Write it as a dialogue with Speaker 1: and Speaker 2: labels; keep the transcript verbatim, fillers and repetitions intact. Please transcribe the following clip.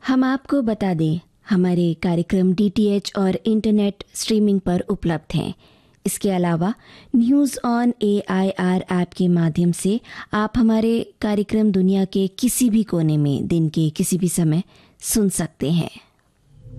Speaker 1: हम आपको बता दें, हमारे कार्यक्रम डी टी एच और इंटरनेट स्ट्रीमिंग पर उपलब्ध हैं। इसके अलावा news on A I R app के माध्यम से आप हमारे कार्यक्रम दुनिया के किसी भी कोने में दिन के किसी भी समय सुन सकते हैं।